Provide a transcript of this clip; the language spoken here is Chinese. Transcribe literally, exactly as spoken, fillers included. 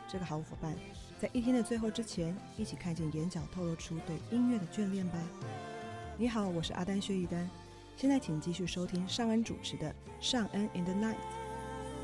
这个好伙伴，在一天的最后之前，一起看见眼角透露出对音乐的眷恋吧。你好，我是阿丹薛一丹，现在请继续收听尚恩主持的尚恩 in the night。